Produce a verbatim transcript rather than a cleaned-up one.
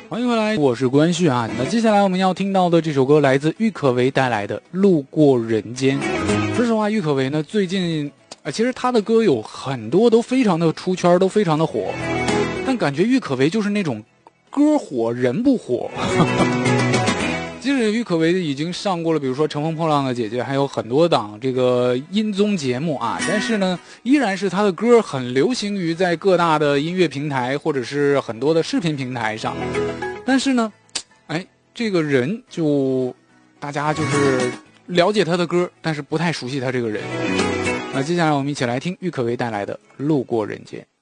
欢迎回来，我是关旭啊。那接下来我们要听到的这首歌来自郁可唯带来的《路过人间》。说实话，郁可唯呢最近啊，其实她的歌有很多都非常的出圈，都非常的火，但感觉郁可唯就是那种歌火人不火。即使郁可唯已经上过了，比如说《乘风破浪的姐姐》，还有很多档这个音综节目啊，但是呢，依然是她的歌很流行于在各大的音乐平台或者是很多的视频平台上。但是呢，哎，这个人就大家就是了解他的歌，但是不太熟悉他这个人。那接下来我们一起来听郁可唯带来的《路过人间》。